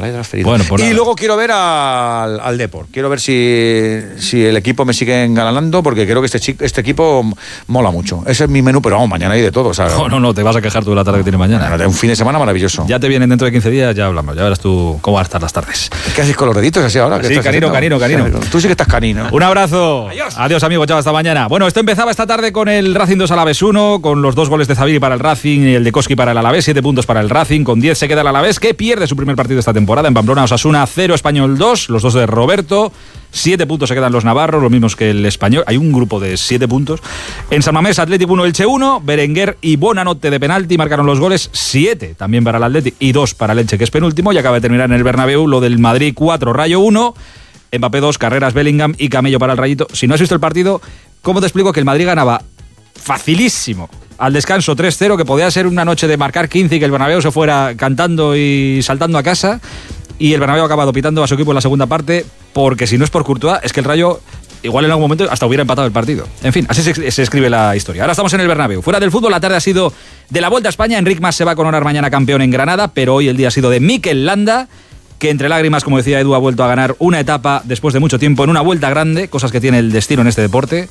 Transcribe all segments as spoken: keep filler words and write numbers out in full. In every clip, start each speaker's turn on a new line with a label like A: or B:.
A: lo haya transferido.
B: Bueno, pues
A: y
B: nada.
A: luego quiero ver al, al Depor. Quiero ver si, si el equipo me sigue engalanando, porque creo que este, chi- este equipo mola mucho. Ese es mi menú, pero vamos, mañana hay de todo, ¿sabes?
B: No, no, no, te vas a quejar tú de la tarde que tiene mañana.
A: Mañana, un fin de semana maravilloso.
B: Ya te vienen dentro de quince días, ya hablamos. Ya verás tú cómo van a estar las tardes.
A: ¿Qué haces con los deditos así ahora? ¿Qué
B: Sí,
A: estás
B: canino,
A: haciendo?
B: canino, canino.
A: Tú sí que estás canino.
B: Un abrazo.
A: Adiós.
B: Adiós, amigo. Chao, hasta mañana. Bueno, esto empezaba esta tarde con el Racing dos Alavés uno, con los dos goles de Zabiri para el Racing y el de Koski para el Alavés, siete puntos para el Racing, con diez se queda el Alavés, que pierde su primer partido esta temporada en Pamplona. Osasuna cero, Español dos, los dos de Roberto. Siete puntos se quedan los navarros, los mismos que el Español. Hay un grupo de siete puntos. En San Mamés, Atlético uno, Elche uno. Berenguer y Bonanote de penalti marcaron los goles. Siete también para el Atlético y dos para el Elche, que es penúltimo. Y acaba de terminar en el Bernabéu lo del Madrid cuatro, Rayo uno. Mbappé dos, Carreras, Bellingham y Camello para el Rayito. Si no has visto el partido, ¿cómo te explico que el Madrid ganaba facilísimo al descanso tres cero, que podía ser una noche de marcar quince y que el Bernabéu se fuera cantando y saltando a casa? Y el Bernabéu ha acabado pitando a su equipo en la segunda parte, porque si no es por Courtois, es que el Rayo igual en algún momento hasta hubiera empatado el partido. En fin, así se, se escribe la historia. Ahora estamos en el Bernabéu. Fuera del fútbol, la tarde ha sido de la Vuelta a España. Enric Mas se va a coronar mañana campeón en Granada, pero hoy el día ha sido de Mikel Landa, que entre lágrimas, como decía Edu, ha vuelto a ganar una etapa después de mucho tiempo en una vuelta grande, cosas que tiene el destino en este deporte,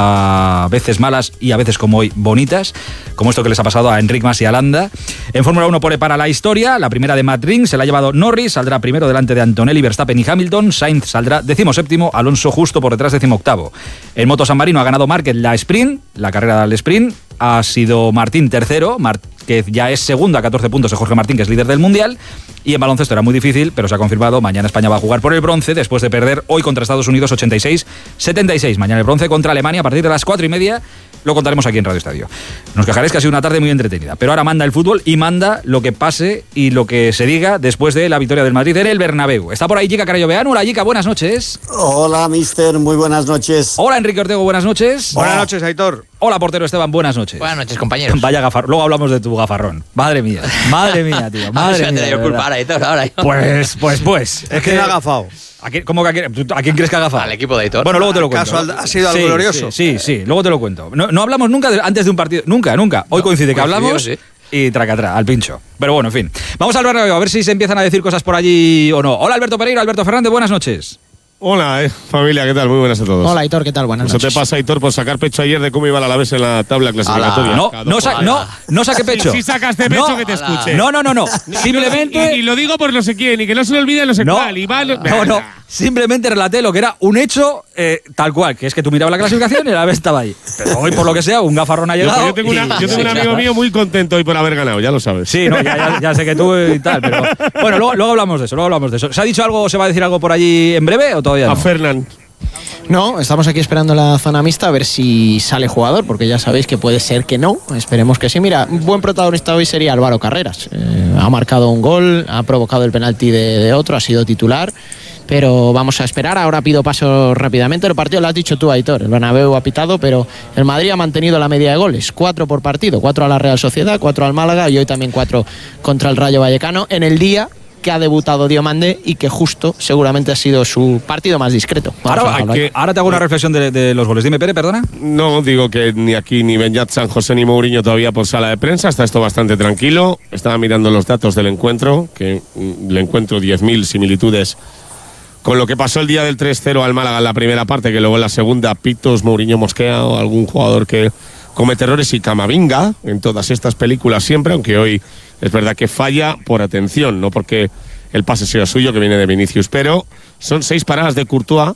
B: a veces malas y a veces, como hoy, bonitas, como esto que les ha pasado a Enric Mas y a Landa. En Fórmula uno pone para la historia, la primera de Matt Ring, se la ha llevado Norris, saldrá primero delante de Antonelli, Verstappen y Hamilton, Sainz saldrá decimoséptimo, Alonso justo por detrás decimoctavo. En Moto San Marino ha ganado Márquez la sprint, la carrera del sprint, ha sido Martín tercero, Márquez ya es segundo a catorce puntos de Jorge Martín, que es líder del Mundial. Y en baloncesto era muy difícil, pero se ha confirmado. Mañana España va a jugar por el bronce después de perder hoy contra Estados Unidos ochenta y seis setenta y seis. Mañana el bronce contra Alemania a partir de las cuatro y media. Lo contaremos aquí en Radio Estadio. Nos quejaréis que ha sido una tarde muy entretenida, pero ahora manda el fútbol y manda lo que pase y lo que se diga después de la victoria del Madrid en el Bernabéu. Está por ahí Jica Carayoveanu. Hola, Jica, buenas noches.
C: Hola, mister, muy buenas noches.
B: Hola, Enrique Ortego, buenas noches.
A: Buenas noches, Aitor.
B: Hola, portero Esteban, buenas noches.
D: Buenas noches, compañeros.
B: Vaya gafarrón. Luego hablamos de tu gafarrón. Madre mía, madre mía, tío. Madre
D: a ver si
B: mía.
D: me yo
B: de
D: culpa
B: verdad.
D: ahora y todo, ahora.
B: Pues, pues, pues.
A: Es que ha agafado.
B: ¿A quién, ¿Cómo que a quién, tú- a quién crees que ha agafado?
D: Al equipo de Aitor.
B: Bueno, luego te lo cuento.
A: ¿Acaso ha sido algo
B: Sí,
A: glorioso?
B: Sí, sí, sí, luego te lo cuento. No, no hablamos nunca de- antes de un partido. Nunca, nunca. Hoy
D: No,
B: coincide que
D: coincidió,
B: hablamos
D: sí.
B: y tracatrá, al pincho. Pero bueno, en fin. Vamos al Bernabéu a ver si se empiezan a decir cosas por allí o no. Hola, Alberto Pereira, Alberto Fernández, buenas noches.
E: Hola, eh, familia, ¿qué tal? Muy buenas a todos.
F: Hola, Aitor, ¿qué tal? Buenas
E: Eso te
F: noches.
E: pasa, Aitor, por sacar pecho ayer de cómo iba la Alavés en la tabla clasificatoria.
B: No, no, sa- no, no saque pecho.
E: Si sacaste pecho,
B: No,
E: que te escuche.
B: No, no, no, no. Simplemente.
E: Y, y lo digo por no sé quién, y que no se le olvide no sé
B: No,
E: cuál. Y va,
B: no, no. Simplemente relaté lo que era un hecho eh, tal cual, que es que tú mirabas la clasificación y la vez estaba ahí. Pero hoy, por lo que sea, un gafarrón ha
E: Yo,
B: llegado.
E: yo tengo, una-
B: y-
E: yo tengo un amigo mío muy contento hoy por haber ganado, ya lo sabes.
B: Sí, no, ya, ya- ya sé que tú y tal, pero. Bueno, luego, luego hablamos de eso, luego hablamos de eso. ¿Se ha dicho algo o se va a decir algo por allí en breve o todavía
E: A
B: no?
E: Fernán.
F: No, estamos aquí esperando la zona mixta a ver si sale jugador, porque ya sabéis que puede ser que no. Esperemos que sí. Mira, un buen protagonista hoy sería Álvaro Carreras. Eh, ha marcado un gol, ha provocado el penalti de, de otro, ha sido titular. Pero vamos a esperar. Ahora pido paso rápidamente. El partido lo has dicho tú, Aitor. El Bernabéu ha pitado, pero el Madrid ha mantenido la media de goles. Cuatro por partido. Cuatro a la Real Sociedad, cuatro al Málaga y hoy también cuatro contra el Rayo Vallecano. En el día que ha debutado Diomande y que justo seguramente ha sido su partido más discreto. Vamos a
B: Ahora,
F: dejarlo ahí.
E: que-
B: ahora te hago una reflexión de, de los goles. Dime, Pere, perdona.
E: No, digo que ni aquí ni Beñat, San José ni Mourinho todavía por sala de prensa. Está esto bastante tranquilo. Estaba mirando los datos del encuentro, que mm, le encuentro diez mil similitudes con lo que pasó el día del tres cero al Málaga en la primera parte, que luego en la segunda pitos, Mourinho mosquea o algún jugador que comete errores y Camavinga en todas estas películas siempre, aunque hoy es verdad que falla por atención, no porque el pase sea suyo, que viene de Vinicius, pero son seis paradas de Courtois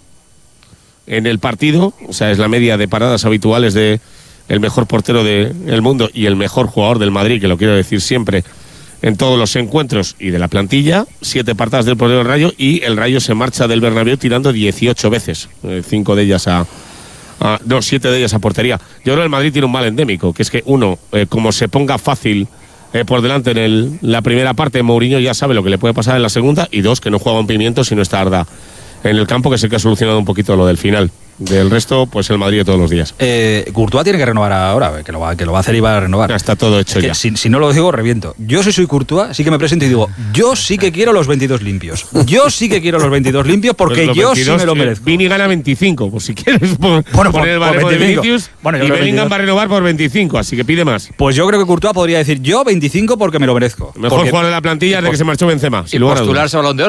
E: en el partido, o sea, es la media de paradas habituales de el mejor portero del mundo y el mejor jugador del Madrid, que lo quiero decir siempre, en todos los encuentros y de la plantilla, siete paradas del portero del Rayo, y el Rayo se marcha del Bernabéu tirando dieciocho veces, eh, cinco de ellas a, a no, siete de ellas a portería. Yo creo que el Madrid tiene un mal endémico, que es que uno, eh, como se ponga fácil eh, por delante en el, la primera parte, Mourinho ya sabe lo que le puede pasar en la segunda, y dos, que no juega un pimiento si no está Arda en el campo, que es el que ha solucionado un poquito lo del final. Del resto, pues el Madrid de todos los días.
B: Eh, Courtois tiene que renovar ahora, que lo, va, que lo va a hacer y va a renovar.
E: Ya está todo hecho
B: Es que
E: ya.
B: si, si no lo digo, reviento. Yo si soy Courtois, sí que me presento y digo, yo sí que quiero los veintidós limpios. Yo sí que quiero los veintidós limpios porque
E: Pues los
B: yo
E: veintidós,
B: sí me lo
E: eh,
B: merezco.
E: Vini gana veinticinco, por si quieres por,
B: Bueno,
E: poner
B: por-
E: el
B: por
E: baremo de
B: veinticinco.
E: Vinicius.
B: Bueno, yo
E: y
B: creo que
E: Bellingham
B: veintidós.
E: va a renovar por veinticinco, así que pide más.
B: Pues yo creo que Courtois podría decir, yo veinticinco porque me lo merezco.
E: Mejor
B: Porque-
E: jugador de la plantilla desde que se marchó Benzema.
D: Y
E: sin lugar a dudas.
D: postularse a Balón de Oro.